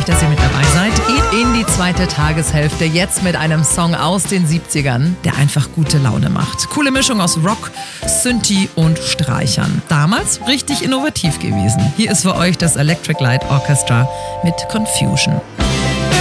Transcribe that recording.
dass ihr mit dabei seid. Geht in die zweite Tageshälfte jetzt mit einem Song aus den 70ern, der einfach gute Laune macht. Coole Mischung aus Rock, Synthie und Streichern. Damals richtig innovativ gewesen. Hier ist für euch das Electric Light Orchestra mit Confusion.